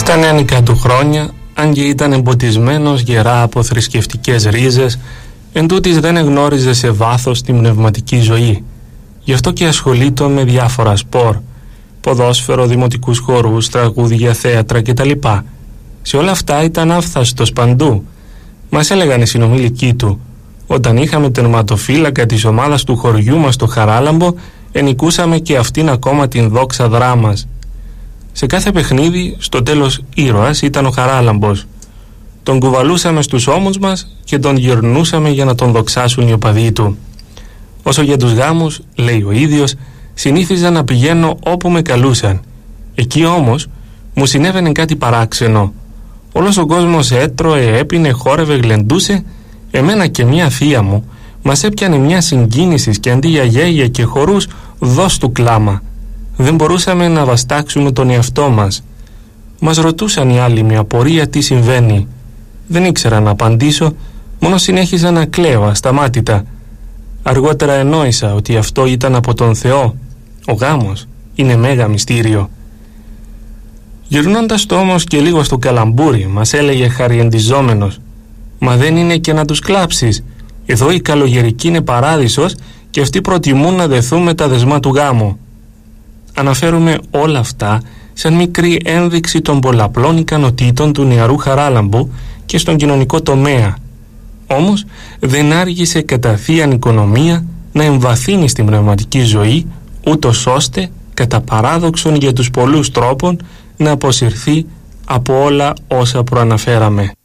Στα νεανικά του χρόνια, αν και ήταν εμποτισμένος γερά από θρησκευτικές ρίζες, εντούτοις δεν εγνώριζε σε βάθος την πνευματική ζωή. Γι' αυτό και ασχολείται με διάφορα σπορ, ποδόσφαιρο, δημοτικούς χορούς, τραγούδια, θέατρα κτλ. Σε όλα αυτά ήταν άφθαστος παντού. Μας έλεγαν οι συνομιλικοί του: όταν είχαμε τερματοφύλακα της ομάδας του χωριού μας στο Χαράλαμπο, ενοικούσαμε και αυτήν ακόμα την δόξα δράμας. Σε κάθε παιχνίδι, στο τέλος ήρωας ήταν ο Χαράλαμπος. Τον κουβαλούσαμε στους ώμους μας και τον γυρνούσαμε για να τον δοξάσουν οι οπαδοί του. Όσο για τους γάμους, λέει ο ίδιος, συνήθιζα να πηγαίνω όπου με καλούσαν. Εκεί όμως μου συνέβαινε κάτι παράξενο. Όλος ο κόσμος έτρωε, έπινε, χόρευε, γλεντούσε. Εμένα και μια θεία μου μας έπιανε μια συγκίνηση και αντί για γέγια και χορούς, δώσ' του κλάμα. Δεν μπορούσαμε να βαστάξουμε τον εαυτό μας. Μας ρωτούσαν οι άλλοι με απορία τι συμβαίνει. Δεν ήξερα να απαντήσω, μόνο συνέχιζα να κλαίω ασταμάτητα. Αργότερα ενόησα ότι αυτό ήταν από τον Θεό. Ο γάμος είναι μέγα μυστήριο. Γυρνώντας το όμως και λίγο στο καλαμπούρι, μας έλεγε χαριεντιζόμενος: «Μα δεν είναι και να τους κλάψεις. Εδώ η καλογερική είναι παράδεισος και αυτοί προτιμούν να δεθούν με τα δεσμά του γάμου». Αναφέρουμε όλα αυτά σαν μικρή ένδειξη των πολλαπλών ικανοτήτων του νεαρού Χαράλαμπου και στον κοινωνικό τομέα. Όμως δεν άργησε κατά θείαν οικονομία να εμβαθύνει στην πνευματική ζωή, ούτως ώστε κατά παράδοξον για τους πολλούς τρόπων να αποσυρθεί από όλα όσα προαναφέραμε.